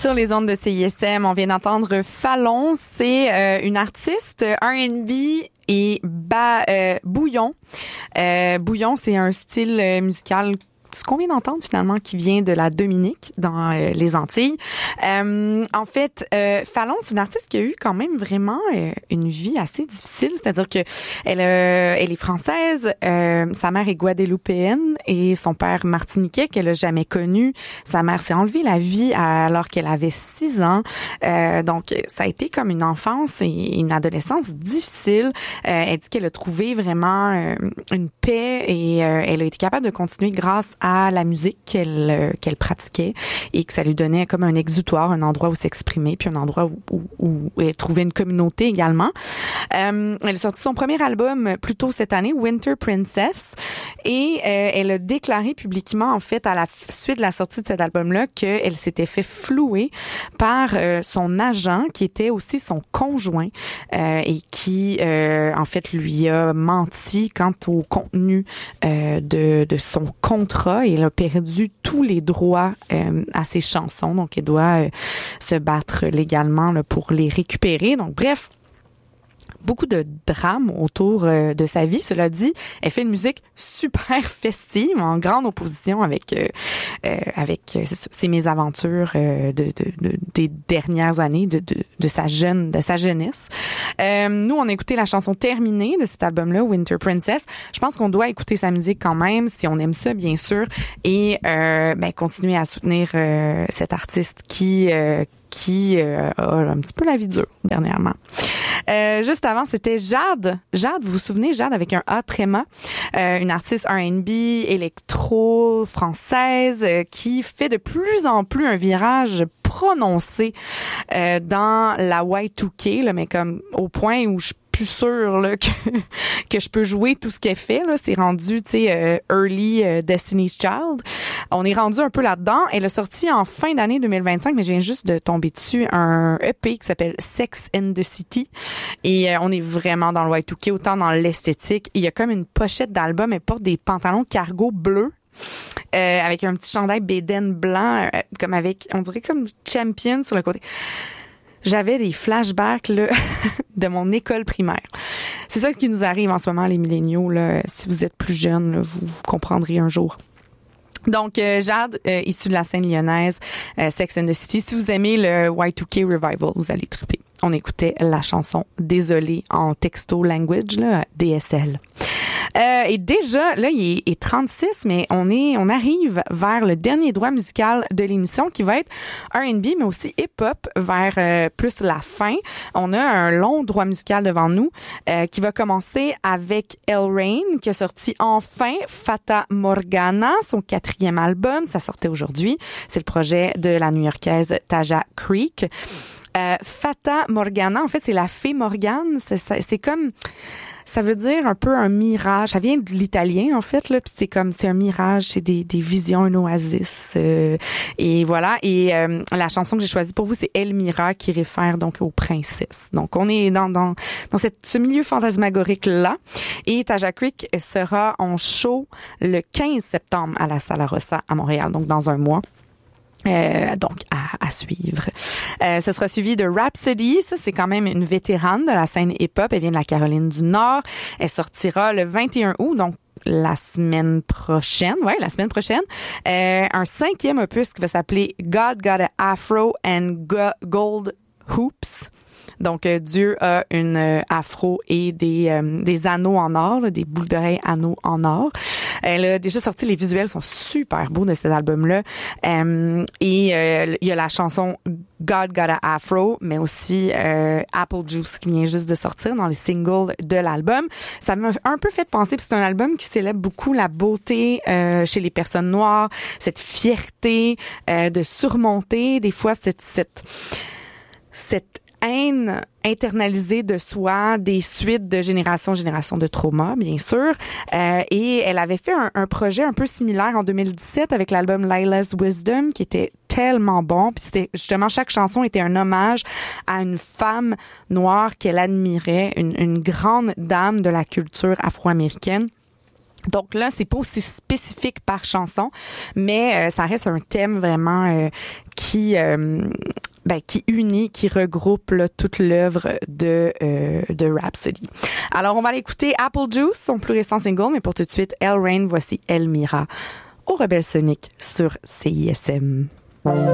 Sur les ondes de CISM, on vient d'entendre Fallon. C'est une artiste R&B et bouillon. Bouillon, c'est un style musical, ce qu'on vient d'entendre finalement, qui vient de la Dominique dans les Antilles. En fait, Fallon, c'est une artiste qui a eu quand même vraiment une vie assez difficile, c'est-à-dire que elle est française, sa mère est guadeloupéenne et son père martiniquais qu'elle a jamais connu. Sa mère s'est enlevée la vie alors qu'elle avait 6 ans. Donc, ça a été comme une enfance et une adolescence difficile. Elle dit qu'elle a trouvé vraiment une paix et elle a été capable de continuer grâce à la musique qu'elle pratiquait et que ça lui donnait comme un exutoire, un endroit où s'exprimer, puis un endroit où elle trouvait une communauté également. Elle a sorti son premier album plus tôt cette année, Winter Princess, et elle a déclaré publiquement, en fait, à la suite de la sortie de cet album-là, qu'elle s'était fait flouer par son agent, qui était aussi son conjoint, et qui, en fait, lui a menti quant au contenu de son contrat. Et elle a perdu tous les droits à ses chansons, donc elle doit se battre légalement là, pour les récupérer. Donc bref, beaucoup de drames autour de sa vie. Cela dit, elle fait une musique super festive, en grande opposition avec ses mésaventures des dernières années de sa jeunesse. Nous, on a écouté la chanson terminée de cet album-là, Winter Princess. Je pense qu'on doit écouter sa musique quand même, si on aime ça, bien sûr, et continuer à soutenir cet artiste qui a un petit peu la vie dure dernièrement. Juste avant, c'était Jade. Jade, vous vous souvenez, Jade avec un A tréma, une artiste R&B électro française qui fait de plus en plus un virage prononcé dans la Y2K, là, mais comme au point où je suis plus sûre là, que je peux jouer tout ce qu'elle fait. Là. C'est rendu, tu sais, early Destiny's Child. On est rendu un peu là-dedans. Elle a sorti en fin d'année 2025, mais je viens juste de tomber dessus, un EP qui s'appelle Sex and the City. Et on est vraiment dans le Y2K, autant dans l'esthétique. Il y a comme une pochette d'album. Elle porte des pantalons cargo bleus. Avec un petit chandail bédaine blanc, comme avec, on dirait comme Champion sur le côté. J'avais des flashbacks là, de mon école primaire. C'est ça qui nous arrive en ce moment, les milléniaux. Là. Si vous êtes plus jeunes, là, vous comprendrez un jour. Donc, Jade, issue de la scène lyonnaise, Sex and the City. Si vous aimez le Y2K Revival, vous allez triper. On écoutait la chanson Désolée en texto language, là, DSL. Et déjà, là, il est 36, mais on arrive vers le dernier droit musical de l'émission qui va être R&B, mais aussi hip-hop vers plus la fin. On a un long droit musical devant nous qui va commencer avec Elle Rain, qui a sorti enfin Fata Morgana, son 4e album. Ça sortait aujourd'hui. C'est le projet de la New-Yorkaise Taja Creek. Fata Morgana, en fait, c'est la fée Morgane. C'est comme... Ça veut dire un peu un mirage. Ça vient de l'italien, en fait, là. Puis c'est un mirage, c'est des visions, un oasis. Et voilà. Et la chanson que j'ai choisie pour vous, c'est Elmira, qui réfère donc aux princesses. Donc, on est dans ce milieu fantasmagorique-là. Et Taja Creek sera en show le 15 septembre à la Sala Rossa à Montréal, donc dans un mois. Donc à suivre. Ce sera suivi de Rhapsody. Ça, c'est quand même une vétérane de la scène hip-hop. Elle vient de la Caroline du Nord. Elle sortira le 21 août, donc la semaine prochaine. Ouais, la semaine prochaine. Un 5e opus qui va s'appeler God Got a Afro and Gold Hoops. Donc, Dieu a une afro et des anneaux en or, là, des boucles d'oreilles anneaux en or. Elle a déjà sorti, les visuels sont super beaux de cet album-là. Il y a la chanson God Got a Afro, mais aussi Apple Juice qui vient juste de sortir dans les singles de l'album. Ça m'a un peu fait penser, puis c'est un album qui célèbre beaucoup la beauté chez les personnes noires, cette fierté de surmonter des fois cette haine internalisée de soi, des suites de génération de trauma, bien sûr. Et elle avait fait un projet un peu similaire en 2017 avec l'album Lila's Wisdom, qui était tellement bon. Puis c'était justement, chaque chanson était un hommage à une femme noire qu'elle admirait, une grande dame de la culture afro-américaine. Donc là, c'est pas aussi spécifique par chanson, mais ça reste un thème vraiment qui qui unit, qui regroupe là, toute l'œuvre de Rhapsody. Alors, on va aller écouter Apple Juice, son plus récent single, mais pour tout de suite, Elle Rain, voici Elmira au Rebelle Sonic sur CISM.